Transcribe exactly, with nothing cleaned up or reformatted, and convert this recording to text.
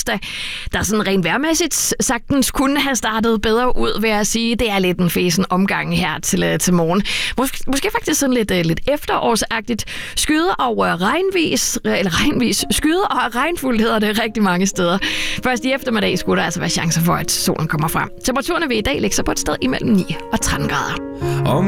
onsdag, der sådan rent vejrmæssigt sagtens kunne have startet bedre ud, ved at sige, det er lidt en fesen omgang her til, til morgen. Mås- måske faktisk sådan lidt, lidt efterårsagtigt. Skyder og regnvis, eller regnvis, skyder og regnfuldt hedder det rigtig mange steder. Først i eftermiddag skulle der altså være chancer for, at solen kommer frem. Temperaturerne vil i dag ligge sig på et sted imellem ni og tretten grader.